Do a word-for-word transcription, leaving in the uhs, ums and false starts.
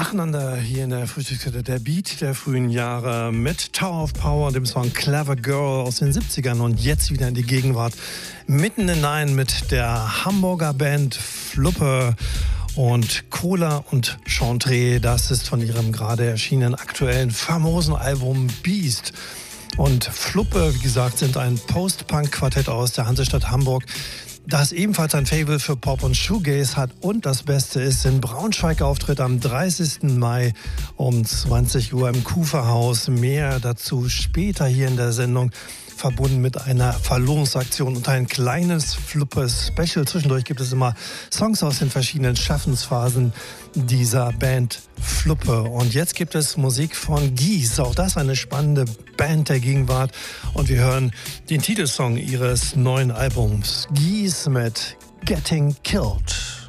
Nacheinander hier in der Frühstückskette der Beat der frühen Jahre mit Tower of Power, dem Song Clever Girl aus den siebzigern und jetzt wieder in die Gegenwart. Mitten hinein mit der Hamburger Band Fluppe und Cola und Chantre. Das ist von ihrem gerade erschienenen aktuellen famosen Album Beast. Und Fluppe, wie gesagt, sind ein Post-Punk-Quartett aus der Hansestadt Hamburg, das ebenfalls ein Faible für Pop und Shoegaze hat. Und das Beste ist, in Braunschweig auftritt am dreißigsten Mai um zwanzig Uhr im Kuferhaus. Mehr dazu später hier in der Sendung, verbunden mit einer Verlosungsaktion und ein kleines Fluppe-Special. Zwischendurch gibt es immer Songs aus den verschiedenen Schaffensphasen dieser Band Fluppe. Und jetzt gibt es Musik von Gies. Auch das eine spannende Band der Gegenwart. Und wir hören den Titelsong ihres neuen Albums. Gies mit Getting Killed.